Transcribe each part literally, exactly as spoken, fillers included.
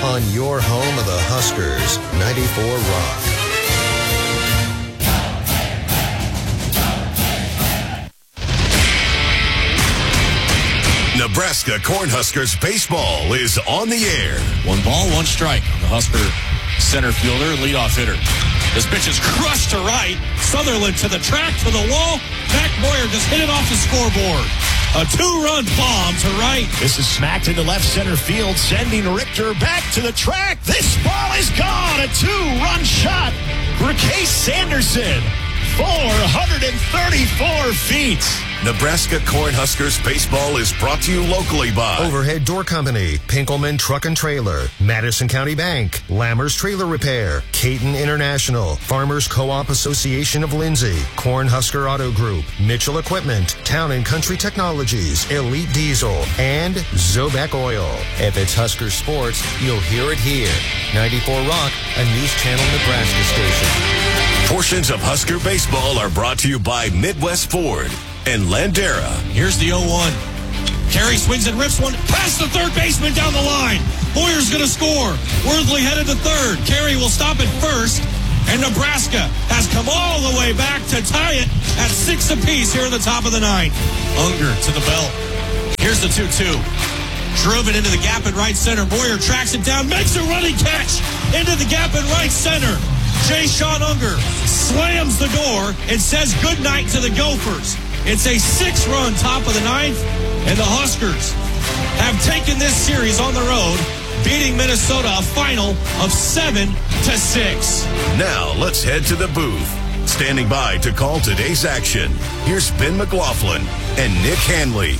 on your home of the Huskers, ninety-four Rock. Nebraska Cornhuskers baseball is on the air. One ball, one strike. The Husker center fielder, leadoff hitter. This pitch is crushed to right. Sutherland to the track, to the wall. Mac Boyer just hit it off the scoreboard. A two-run bomb to right. This is smacked into left center field, sending Richter back to the track. This ball is gone. A two-run shot for Case Sanderson. four hundred thirty-four feet. Nebraska Cornhuskers baseball is brought to you locally by Overhead Door Company, Pinkelman Truck and Trailer, Madison County Bank, Lammers Trailer Repair, Caton International, Farmers Co-op Association of Lindsay, Cornhusker Auto Group, Mitchell Equipment, Town and Country Technologies, Elite Diesel, and Zobek Oil. If it's Husker sports, you'll hear it here. ninety-four Rock, a News Channel Nebraska station. Portions of Husker baseball are brought to you by Midwest Ford and Landera. Here's the oh one. Carey swings and rips one past the third baseman down the line. Boyer's going to score. Worthley headed to third. Carey will stop at first. And Nebraska has come all the way back to tie it at six apiece here in the top of the ninth. Unger to the belt. Here's the two two. Drove it into the gap in right center. Boyer tracks it down, makes a running catch into the gap in right center. Jay Sean Unger slams the door and says goodnight to the Gophers. It's a six-run top of the ninth, and the Huskers have taken this series on the road, beating Minnesota a final of seven to six. Now let's head to the booth. Standing by to call today's action, here's Ben McLaughlin and Nick Hanley.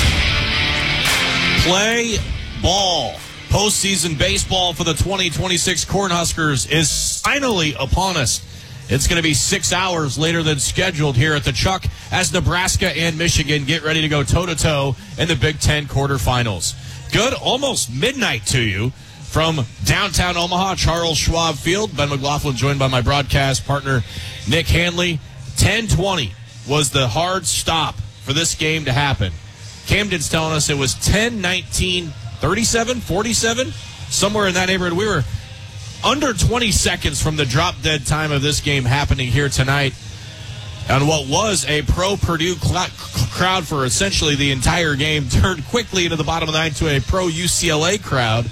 Play ball. Postseason baseball for the twenty twenty-six Cornhuskers is finally upon us. It's going to be six hours later than scheduled here at the Chuck as Nebraska and Michigan get ready to go toe-to-toe in the Big Ten quarterfinals. Good, almost midnight to you from downtown Omaha, Charles Schwab Field. Ben McLaughlin joined by my broadcast partner, Nick Hanley. ten twenty was the hard stop for this game to happen. Camden's telling us it was ten nineteen thirty-seven, forty-seven, somewhere in that neighborhood. We were under twenty seconds from the drop-dead time of this game happening here tonight on what was a pro-Purdue cl- crowd for essentially the entire game, turned quickly into the bottom of the ninth to a pro-U C L A crowd,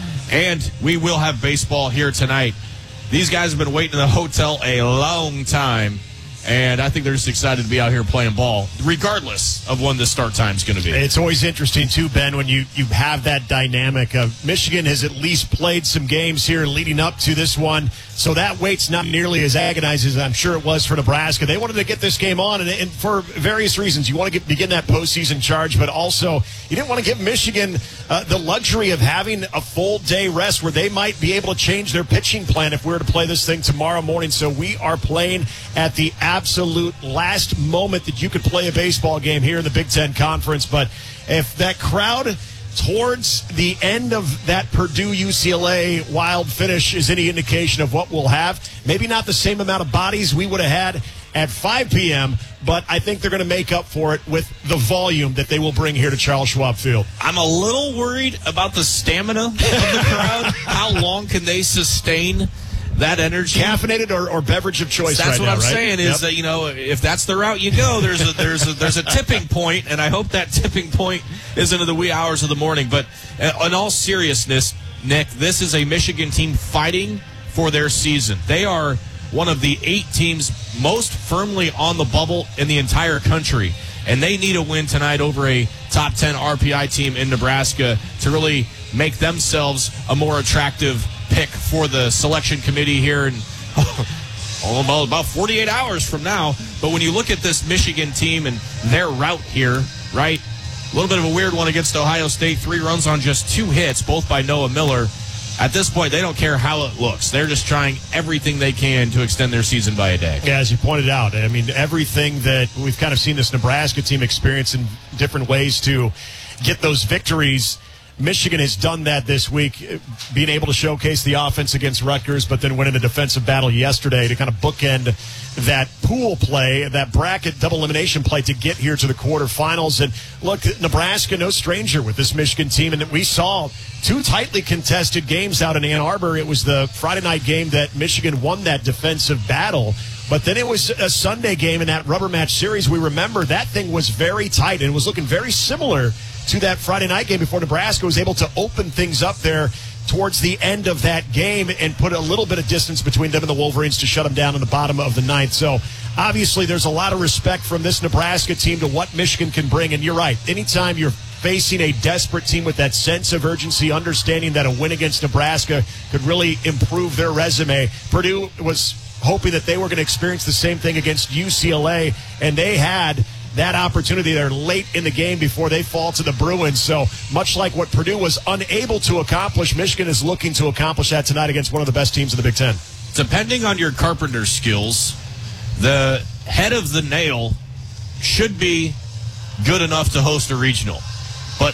and we will have baseball here tonight. These guys have been waiting in the hotel a long time, and I think they're just excited to be out here playing ball, regardless of when the start time is going to be. It's always interesting, too, Ben, when you, you have that dynamic of Michigan has at least played some games here leading up to this one, so that wait's not nearly as agonizing as I'm sure it was for Nebraska. They wanted to get this game on, and, and for various reasons. You want to get, begin that postseason charge, but also you didn't want to give Michigan uh, the luxury of having a full day rest where they might be able to change their pitching plan if we were to play this thing tomorrow morning. So we are playing at the absolute last moment that you could play a baseball game here in the Big Ten Conference. But if that crowd towards the end of that Purdue-U C L A wild finish is any indication of what we'll have, maybe not the same amount of bodies we would have had at five p.m., but I think they're going to make up for it with the volume that they will bring here to Charles Schwab Field. I'm a little worried about the stamina of the crowd. How long can they sustain that energy? Caffeinated or, or beverage of choice. That's right what now, I'm right? saying is Yep. that, you know, if that's the route you go, there's a there's a there's a tipping point, and I hope that tipping point is into the wee hours of the morning. But uh, in all seriousness, Nick, this is a Michigan team fighting for their season. They are one of the eight teams most firmly on the bubble in the entire country, and they need a win tonight over a top ten R P I team in Nebraska to really make themselves a more attractive pick for the selection committee here in oh, about, about forty-eight hours from now. But when you look at this Michigan team and their route here, right, a little bit of a weird one against Ohio State, three runs on just two hits, both by Noah Miller. At this point, they don't care how it looks. They're just trying everything they can to extend their season by a day. Yeah, as you pointed out, I mean, everything that we've kind of seen this Nebraska team experience in different ways to get those victories. Michigan has done that this week, being able to showcase the offense against Rutgers, but then winning a defensive battle yesterday to kind of bookend that pool play, that bracket double elimination play to get here to the quarterfinals. And look, Nebraska, no stranger with this Michigan team, and we saw two tightly contested games out in Ann Arbor. It was the Friday night game that Michigan won that defensive battle. But then it was a Sunday game in that rubber match series. We remember that thing was very tight and was looking very similar to that Friday night game before Nebraska was able to open things up there towards the end of that game and put a little bit of distance between them and the Wolverines to shut them down in the bottom of the ninth. So obviously there's a lot of respect from this Nebraska team to what Michigan can bring. And you're right. Anytime you're facing a desperate team with that sense of urgency, understanding that a win against Nebraska could really improve their resume, Purdue was hoping that they were going to experience the same thing against U C L A, and they had that opportunity there late in the game before they fall to the Bruins. So much like what Purdue was unable to accomplish, Michigan is looking to accomplish that tonight against one of the best teams in the Big Ten. Depending on your carpenter skills, the head of the nail should be good enough to host a regional. But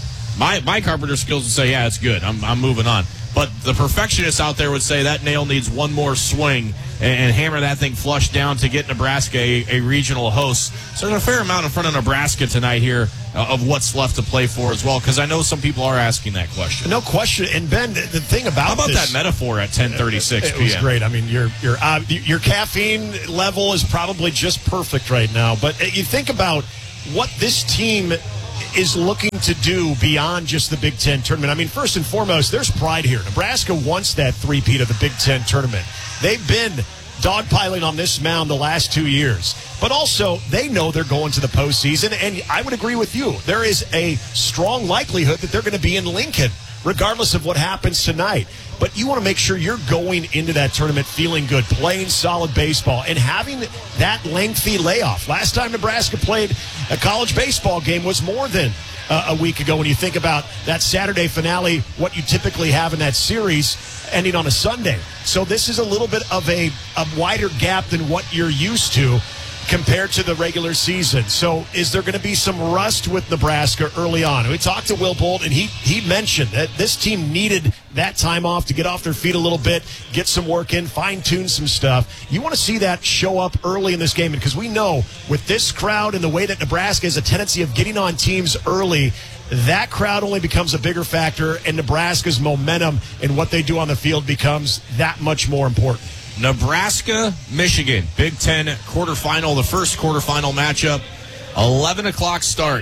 my my carpenter skills would say, yeah, it's good. I'm I'm moving on. But the perfectionists out there would say that nail needs one more swing and, and hammer that thing flush down to get Nebraska a, a regional host. So there's a fair amount in front of Nebraska tonight here uh, of what's left to play for as well, because I know some people are asking that question. No question. And Ben, the, the thing about How about this, that metaphor at ten thirty-six p.m.? It was great. I mean, your your uh, your caffeine level is probably just perfect right now. But you think about what this team is looking to do beyond just the Big Ten tournament. I mean, first and foremost, there's pride here. Nebraska wants that three-peat of the Big Ten tournament. They've been dogpiling on this mound the last two years. But also, they know they're going to the postseason, and I would agree with you. There is a strong likelihood that they're going to be in Lincoln, regardless of what happens tonight. But you want to make sure you're going into that tournament feeling good, playing solid baseball, and having that lengthy layoff. Last time Nebraska played a college baseball game was more than uh, a week ago. When you think about that Saturday finale, what you typically have in that series ending on a Sunday. So this is a little bit of a, a wider gap than what you're used to compared to the regular season. So is there going to be some rust with Nebraska early on? We talked to Will Bolt, and he he mentioned that this team needed that time off to get off their feet a little bit, get some work in, fine-tune some stuff. You want to see that show up early in this game, because we know with this crowd and the way that Nebraska has a tendency of getting on teams early, that crowd only becomes a bigger factor, and Nebraska's momentum and what they do on the field becomes that much more important. Nebraska, Michigan, Big Ten quarterfinal, the first quarterfinal matchup, eleven o'clock start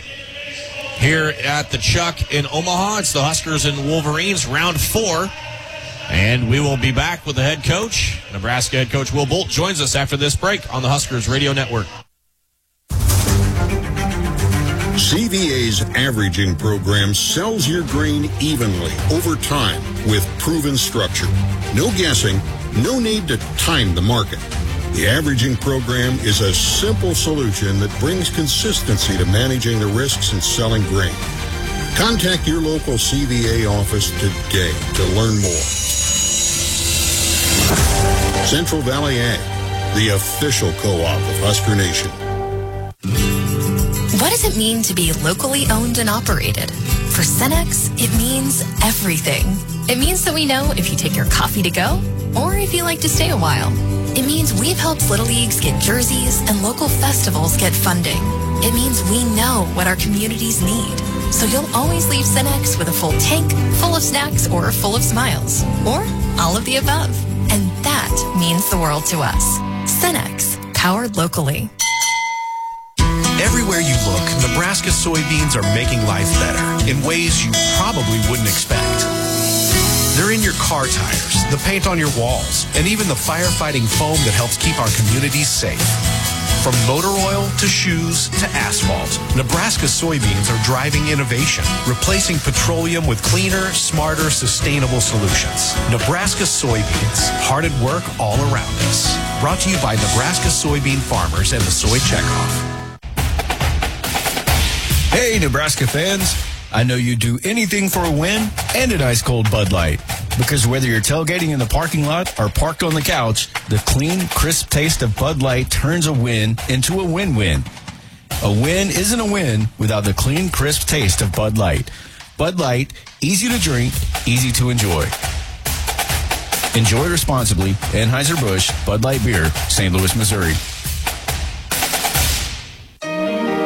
here at the Chuck in Omaha. It's the Huskers and Wolverines, round four. And we will be back with the head coach. Nebraska head coach Will Bolt joins us after this break on the Huskers Radio Network. C V A's averaging program sells your grain evenly over time with proven structure. No guessing, no need to time the market. The averaging program is a simple solution that brings consistency to managing the risks in selling grain. Contact your local C V A office today to learn more. Central Valley Ag, the official co-op of Husker Nation. What does it mean to be locally owned and operated? For Cenex, it means everything. It means that we know if you take your coffee to go or if you like to stay a while. It means we've helped Little Leagues get jerseys and local festivals get funding. It means we know what our communities need. So you'll always leave Cenex with a full tank, full of snacks, or full of smiles. Or all of the above. And that means the world to us. Cenex, powered locally. Everywhere you look, Nebraska soybeans are making life better in ways you probably wouldn't expect. They're in your car tires, the paint on your walls, and even the firefighting foam that helps keep our communities safe. From motor oil to shoes to asphalt, Nebraska soybeans are driving innovation, replacing petroleum with cleaner, smarter, sustainable solutions. Nebraska soybeans, hard at work all around us. Brought to you by Nebraska soybean farmers and the Soy Checkoff. Hey, Nebraska fans. I know you'd do anything for a win and an ice-cold Bud Light. Because whether you're tailgating in the parking lot or parked on the couch, the clean, crisp taste of Bud Light turns a win into a win-win. A win isn't a win without the clean, crisp taste of Bud Light. Bud Light, easy to drink, easy to enjoy. Enjoy responsibly. Anheuser-Busch, Bud Light Beer, Saint Louis, Missouri.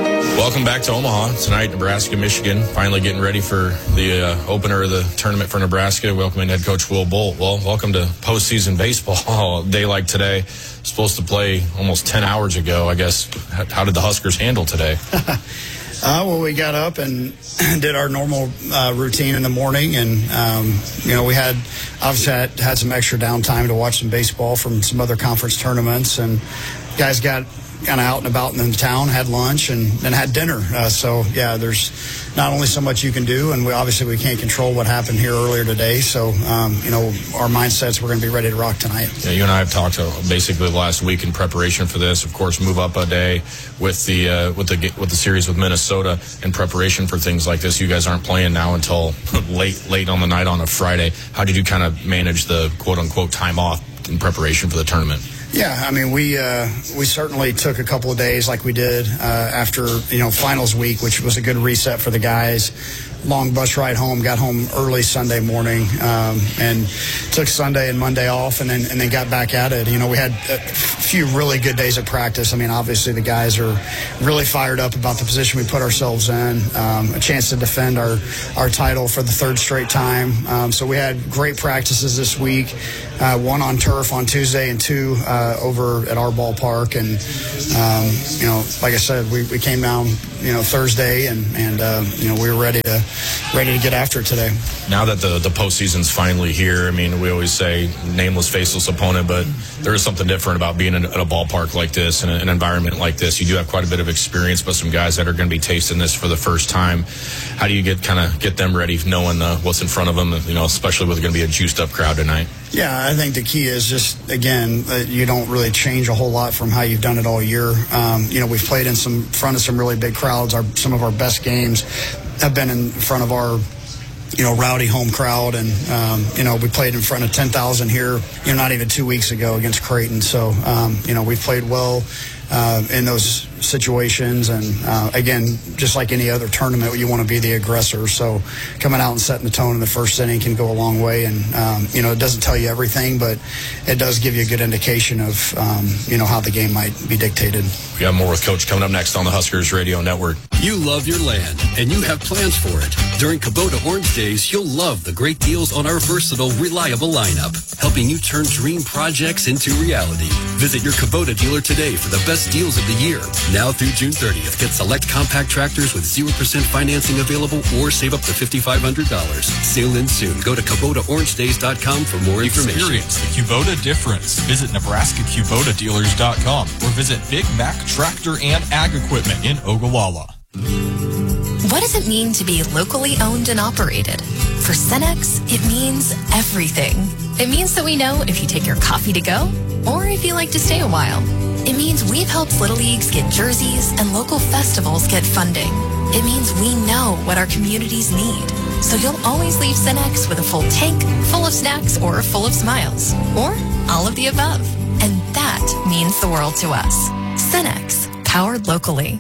Welcome back to Omaha. Tonight, Nebraska, Michigan, finally getting ready for the uh, opener of the tournament for Nebraska. Welcoming head coach Will Bolt. Well, welcome to postseason baseball. A day like today, supposed to play almost ten hours ago. I guess, how did the Huskers handle today? Uh, well, we got up and did our normal uh, routine in the morning, and um, you know we had obviously had, had some extra downtime to watch some baseball from some other conference tournaments, and guys got kind of out and about in the town, had lunch, and then had dinner. Uh, so yeah, there's not only so much you can do, and we obviously we can't control what happened here earlier today. So um, you know our mindsets, we're going to be ready to rock tonight. Yeah, you and I have talked uh, basically the last week in preparation for this. Of course, move up a day with the uh, with the with the series with Minnesota in preparation for things like this. You guys aren't playing now until late late on the night on a Friday. How did you kind of manage the quote unquote time off in preparation for the tournament? Yeah, I mean, we uh, we certainly took a couple of days like we did uh, after, you know, finals week, which was a good reset for the guys. Long bus ride home, got home early Sunday morning, um, and took Sunday and Monday off, and then and then got back at it. You know, we had a few really good days of practice. I mean, obviously the guys are really fired up about the position we put ourselves in, um, a chance to defend our, our title for the third straight time. Um, so we had great practices this week, uh, one on turf on Tuesday and two uh, over at our ballpark. And, um, you know, like I said, we, we came down, you know, Thursday, and, and uh, you know, we were ready to ready to get after it today. Now that the, the postseason's finally here, I mean, we always say nameless, faceless opponent, but there is something different about being in, in a ballpark like this, in a, an environment like this. You do have quite a bit of experience, but some guys that are going to be tasting this for the first time. How do you get kind of get them ready, knowing uh, what's in front of them, you know, especially with going to be a juiced-up crowd tonight? Yeah, I think the key is just, again, uh, you don't really change a whole lot from how you've done it all year. Um, you know, we've played in some front of some really big crowds. Our some of our best games have been in front of our, you know, rowdy home crowd, and um, you know, we played in front of ten thousand here, you know, not even two weeks ago against Creighton. So um, you know, we've played well uh, in those situations, and uh, again, just like any other tournament, you want to be the aggressor. So coming out and setting the tone in the first inning can go a long way, and um, you know, it doesn't tell you everything, but it does give you a good indication of um, you know, how the game might be dictated. We got more with Coach coming up next on the Huskers Radio Network. You love your land, and you have plans for it. During Kubota Orange Days, you'll love the great deals on our versatile, reliable lineup, helping you turn dream projects into reality. Visit your Kubota dealer today for the best deals of the year. Now through June thirtieth, get select compact tractors with zero percent financing available, or save up to five thousand five hundred dollars. Sale ends soon. Go to Kubota Orange Days dot com for more information. Experience the Kubota difference. Visit Nebraska Kubota Dealers dot com or visit Big Mac Tractor and Ag Equipment in Ogallala. What does it mean to be locally owned and operated? For Cenex, it means everything. It means that we know if you take your coffee to go or if you like to stay a while. It means we've helped Little Leagues get jerseys and local festivals get funding. It means we know what our communities need. So you'll always leave Cenex with a full tank, full of snacks, or full of smiles. Or all of the above. And that means the world to us. Cenex, powered locally.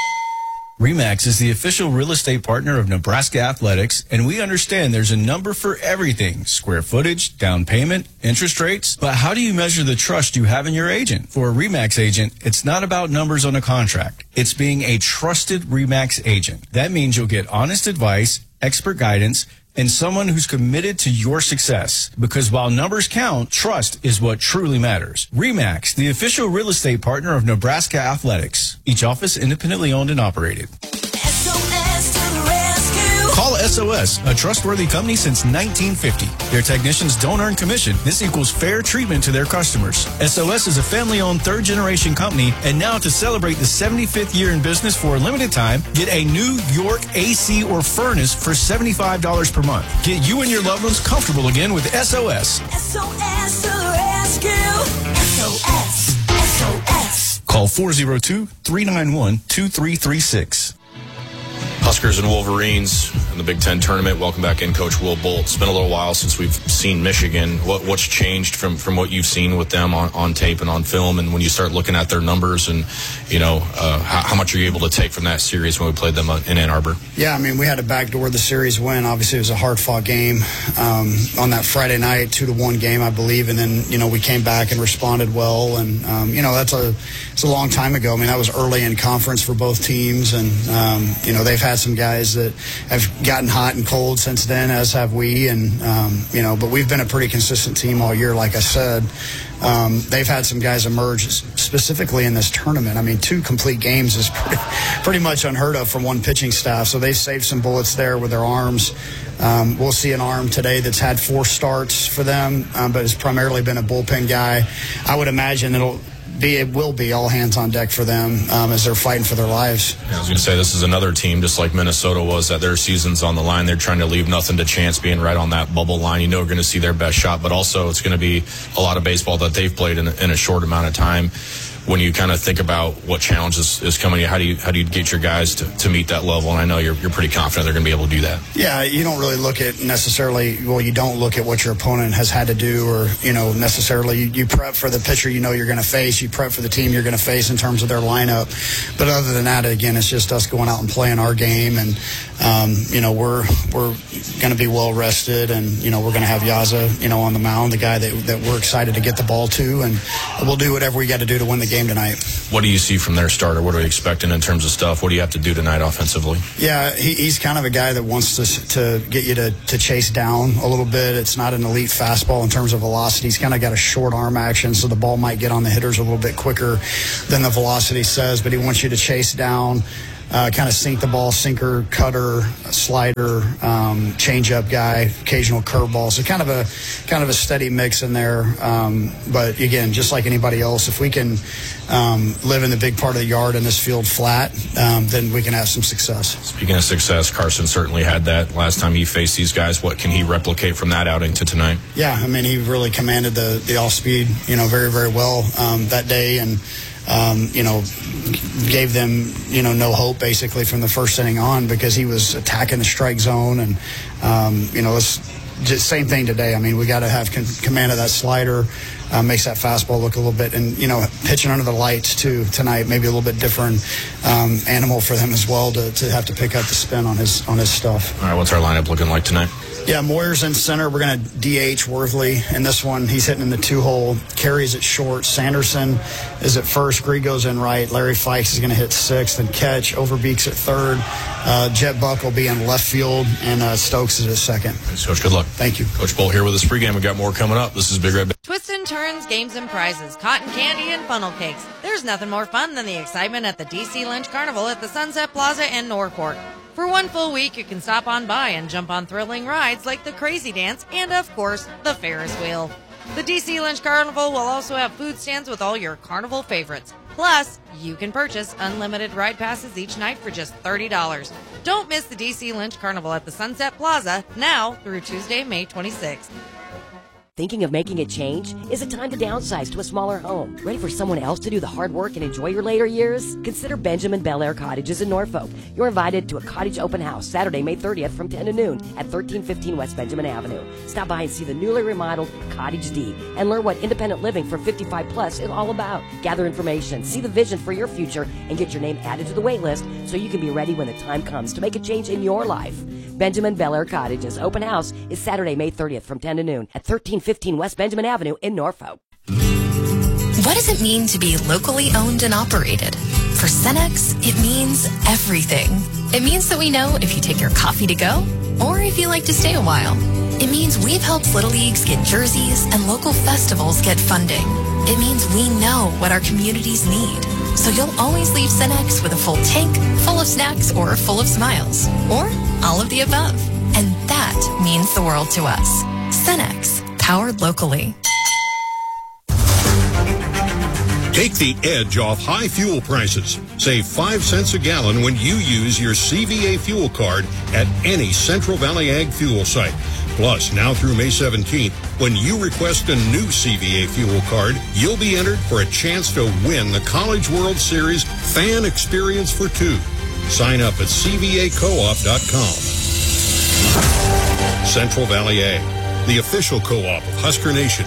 RE/MAX is the official real estate partner of Nebraska Athletics, and we understand there's a number for everything: square footage, down payment, interest rates. But how do you measure the trust you have in your agent? For a RE/MAX agent, it's not about numbers on a contract. It's being a trusted RE/MAX agent. That means you'll get honest advice, expert guidance, and someone who's committed to your success. Because while numbers count, trust is what truly matters. RE/MAX, the official real estate partner of Nebraska Athletics. Each office independently owned and operated. S O S to the rescue. Call S O S, a trustworthy company since nineteen fifty. Their technicians don't earn commission. This equals fair treatment to their customers. S O S is a family-owned third-generation company, and now to celebrate the seventy-fifth year in business for a limited time, get a New York A C or furnace for seventy-five dollars per month. Get you and your loved ones comfortable again with S O S. S O S to the rescue. S O S. S O S. Call four oh two, three nine one, two three three six. Huskers and Wolverines in the Big Ten tournament. Welcome back in, Coach Will Bolt. It's been a little while since we've seen Michigan. What, what's changed from, from what you've seen with them on, on tape and on film? And when you start looking at their numbers and, you know, uh, how, how much are you able to take from that series when we played them in Ann Arbor? Yeah, I mean, we had to backdoor the series win. Obviously, it was a hard-fought game um, on that Friday night, two to one game, I believe. And then, you know, we came back and responded well. And, um, you know, that's a, it's a long time ago. I mean, that was early in conference for both teams. And, um, you know, they've had some guys that have gotten hot and cold since then, as have we. And, um, you know, but we've been a pretty consistent team all year, like I said. Um, they've had some guys emerge specifically in this tournament. I mean, two complete games is pretty, pretty much unheard of from one pitching staff. So they've saved some bullets there with their arms. Um, we'll see an arm today that's had four starts for them, um, but has primarily been a bullpen guy. I would imagine it'll be, it will be all hands on deck for them um, as they're fighting for their lives. Yeah, I was going to say, this is another team, just like Minnesota was, that their season's on the line. They're trying to leave nothing to chance, being right on that bubble line. You know, we're going to see their best shot, but also it's going to be a lot of baseball that they've played in, in a short amount of time. When you kind of think about what challenge is, is coming, how do you how do you get your guys to, to meet that level? And I know you're you're pretty confident they're going to be able to do that. Yeah, you don't really look at necessarily, well, you don't look at what your opponent has had to do, or, you know, necessarily you, you prep for the pitcher you know you're going to face, you prep for the team you're going to face in terms of their lineup. But other than that, again, it's just us going out and playing our game. And, um, you know, we're we're going to be well rested, and, you know, we're going to have Yaza, you know, on the mound, the guy that, that we're excited to get the ball to, and we'll do whatever we got to do to win the game tonight. What do you see from their starter? What are we expecting in terms of stuff? What do you have to do tonight offensively? Yeah, he, he's kind of a guy that wants to to get you to, to chase down a little bit. It's not an elite fastball in terms of velocity. He's kind of got a short arm action, so the ball might get on the hitters a little bit quicker than the velocity says, but he wants you to chase down. Uh, kind of sink the ball, sinker, cutter, slider, um, changeup guy, occasional curveball. So kind of a kind of a steady mix in there. Um, but again, just like anybody else, if we can um, live in the big part of the yard in this field flat, um, then we can have some success. Speaking of success, Carson certainly had that last time he faced these guys. What can he replicate from that outing to tonight? Yeah, I mean, he really commanded the the off speed, you know, very very well um, that day, and. Um, you know, gave them, you know, no hope basically from the first inning on, because he was attacking the strike zone. And, um, you know, it's just same thing today. I mean, we got to have con- command of that slider, uh, makes that fastball look a little bit, and, you know, pitching under the lights too tonight, maybe a little bit different um, animal for them as well to, to have to pick up the spin on his, on his stuff. All right, what's our lineup looking like tonight? Yeah, Moyer's in center. We're going to D H Worthley in this one. He's hitting in the two-hole. Carey's at short. Sanderson is at first. Grigo's in right. Larry Fikes is going to hit sixth and catch. Overbeek's at third. Uh, Jet Buck will be in left field, and uh, Stokes is at second. Thanks, Coach. Good luck. Thank you. Coach Bolt here with us pregame. We got more coming up. This is Big Red. Twists and turns, games and prizes, cotton candy and funnel cakes. There's nothing more fun than the excitement at the D C Lynch Carnival at the Sunset Plaza in Norfolk. For one full week, you can stop on by and jump on thrilling rides like the Crazy Dance and, of course, the Ferris Wheel. The D C Lynch Carnival will also have food stands with all your carnival favorites. Plus, you can purchase unlimited ride passes each night for just thirty dollars. Don't miss the D C Lynch Carnival at the Sunset Plaza now through Tuesday, May twenty-sixth. Thinking of making a change? Is it time to downsize to a smaller home? Ready for someone else to do the hard work and enjoy your later years? Consider Benjamin Bel Air Cottages in Norfolk. You're invited to a cottage open house Saturday, May thirtieth from ten to noon at thirteen fifteen West Benjamin Avenue. Stop by and see the newly remodeled Cottage D and learn what independent living for fifty-five plus is all about. Gather information, see the vision for your future, and get your name added to the wait list so you can be ready when the time comes to make a change in your life. Benjamin Bel Air Cottages open house is Saturday, May thirtieth from ten to noon at thirteen fifteen West Benjamin Avenue in Norfolk. What does it mean to be locally owned and operated? For Cenex, it means everything. It means that we know if you take your coffee to go or if you like to stay a while. It means we've helped Little Leagues get jerseys and local festivals get funding. It means we know what our communities need. So you'll always leave Cenex with a full tank, full of snacks, or full of smiles. Or all of the above. And that means the world to us. Cenex, powered locally. Take the edge off high fuel prices. Save five cents a gallon when you use your C V A fuel card at any Central Valley Ag fuel site. Plus, now through May seventeenth, when you request a new C V A fuel card, you'll be entered for a chance to win the College World Series Fan Experience for Two. Sign up at c v a co op dot com. Central Valley Ag, the official co-op of Husker Nation.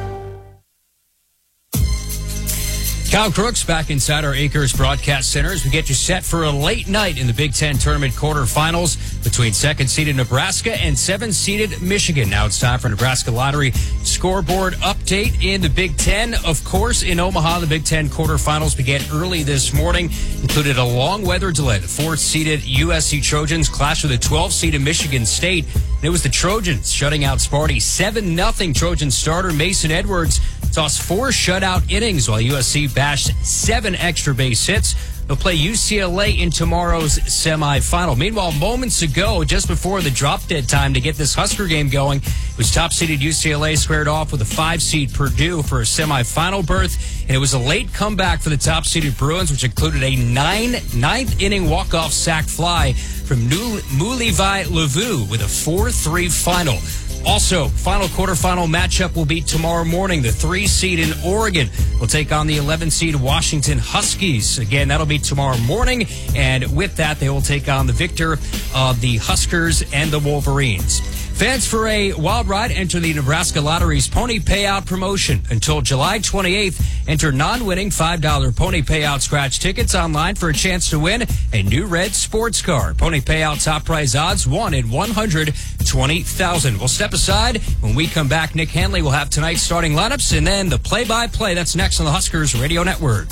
Kyle Crooks back inside our Acres Broadcast Center as we get you set for a late night in the Big Ten Tournament quarterfinals between second-seeded Nebraska and seventh-seeded Michigan. Now it's time for Nebraska Lottery scoreboard update in the Big Ten. Of course, in Omaha, the Big Ten quarterfinals began early this morning, included a long weather delay. The fourth-seeded U S C Trojans clashed with the twelfth-seeded Michigan State. And it was the Trojans shutting out Sparty. seven nothing Trojan starter Mason Edwards tossed four shutout innings while U S C bashed seven extra base hits. They'll play U C L A in tomorrow's semifinal. Meanwhile, moments ago, just before the drop-dead time to get this Husker game going, it was top-seeded U C L A squared off with a five-seed Purdue for a semifinal berth. And it was a late comeback for the top-seeded Bruins, which included a nine, ninth-inning walk-off sac fly from Mulivi Levu with a four three final. Also, final quarterfinal matchup will be tomorrow morning. The three seed in Oregon will take on the eleven seed Washington Huskies. Again, that'll be tomorrow morning. And with that, they will take on the victor of the Huskers and the Wolverines. Fans for a wild ride enter the Nebraska Lottery's Pony Payout promotion. Until July twenty-eighth, enter non-winning five dollar Pony Payout scratch tickets online for a chance to win a new red sports car. Pony Payout top prize odds, one in one hundred twenty thousand. We'll step aside. When we come back, Nick Hanley will have tonight's starting lineups and then the play-by-play. That's next on the Huskers Radio Network.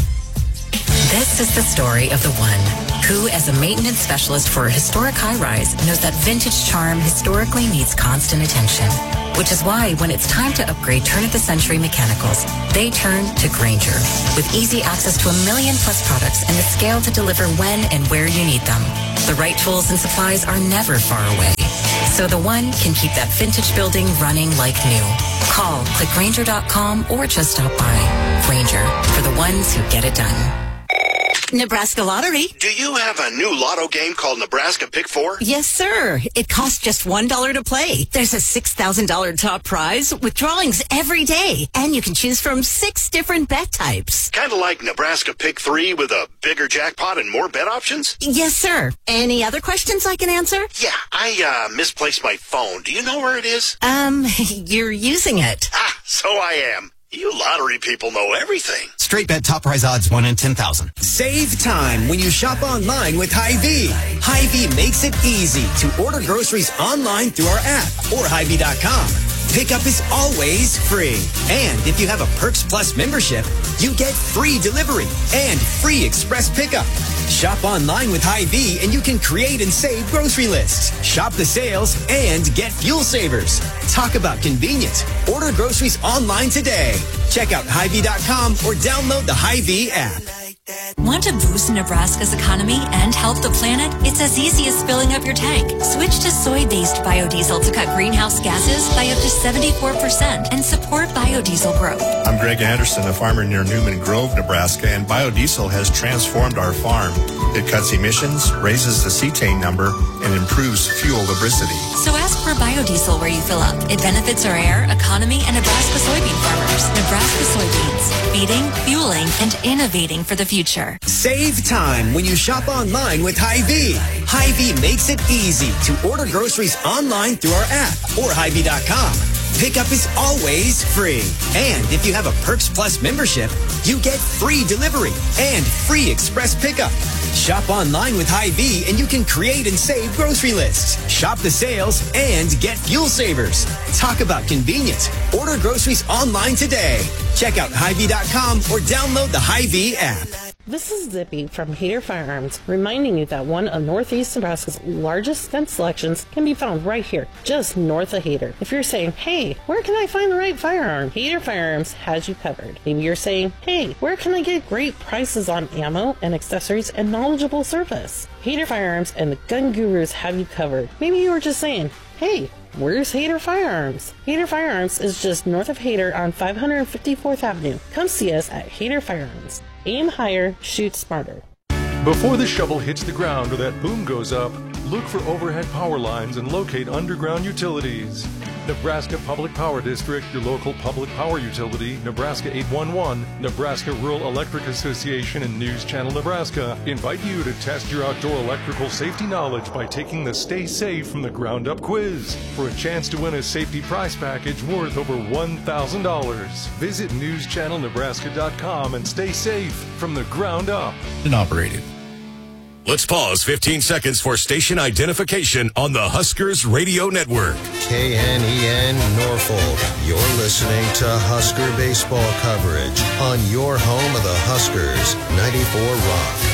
This is the story of the one who, as a maintenance specialist for a historic high-rise, knows that vintage charm historically needs constant attention. Which is why, when it's time to upgrade turn-of-the-century mechanicals, they turn to Grainger. With easy access to a million-plus products and the scale to deliver when and where you need them. The right tools and supplies are never far away. So the one can keep that vintage building running like new. Call, click Grainger dot com, or just stop by. Grainger, for the ones who get it done. Nebraska Lottery. Do you have a new lotto game called Nebraska Pick Four? Yes, sir. It costs just one dollar to play. There's a six thousand dollars top prize with drawings every day. And you can choose from six different bet types. Kind of like Nebraska Pick Three with a bigger jackpot and more bet options? Yes, sir. Any other questions I can answer? Yeah, I uh, misplaced my phone. Do you know where it is? Um, you're using it. Ah, so I am. You lottery people know everything. Straight bet top prize odds one in ten thousand. Save time when you shop online with Hy-Vee. Hy-Vee makes it easy to order groceries online through our app or Hy Vee dot com. Pickup is always free. And if you have a Perks Plus membership, you get free delivery and free express pickup. Shop online with Hy-Vee and you can create and save grocery lists. Shop the sales and get fuel savers. Talk about convenience. Order groceries online today. Check out Hy Vee dot com or download the Hy-Vee app. Want to boost Nebraska's economy and help the planet? It's as easy as filling up your tank. Switch to soy-based biodiesel to cut greenhouse gases by up to seventy-four percent and support biodiesel growth. I'm Greg Anderson, a farmer near Newman Grove, Nebraska, and biodiesel has transformed our farm. It cuts emissions, raises the cetane number, and improves fuel lubricity. So ask for biodiesel where you fill up. It benefits our air, economy, and Nebraska soybean farmers. Nebraska soybeans, feeding, fueling, and innovating for the future. Save time when you shop online with Hy-Vee. Hy-Vee makes it easy to order groceries online through our app or Hy Vee dot com. Pickup is always free. And if you have a Perks Plus membership, you get free delivery and free express pickup. Shop online with Hy-Vee and you can create and save grocery lists. Shop the sales and get fuel savers. Talk about convenience. Order groceries online today. Check out Hy Vee dot com or download the Hy-Vee app. This is Zippy from Hader Firearms, reminding you that one of Northeast Nebraska's largest gun selections can be found right here, just north of Hader. If you're saying, hey, where can I find the right firearm? Hader Firearms has you covered. Maybe you're saying, hey, where can I get great prices on ammo and accessories and knowledgeable service? Hader Firearms and the Gun Gurus have you covered. Maybe you were just saying, hey, where's Hader Firearms? Hader Firearms is just north of Hader on five hundred fifty-fourth Avenue. Come see us at Hader Firearms. Aim higher, shoot smarter. Before the shovel hits the ground or that boom goes up, look for overhead power lines and locate underground utilities. Nebraska Public Power District, your local public power utility, Nebraska eight one one, Nebraska Rural Electric Association, and News Channel Nebraska invite you to test your outdoor electrical safety knowledge by taking the Stay Safe from the Ground Up quiz for a chance to win a safety prize package worth over one thousand dollars. Visit news channel nebraska dot com and stay safe from the ground up. And operated. Let's pause fifteen seconds for station identification on the Huskers Radio Network. K N E N Norfolk. You're listening to Husker baseball coverage on your home of the Huskers, ninety-four Rock.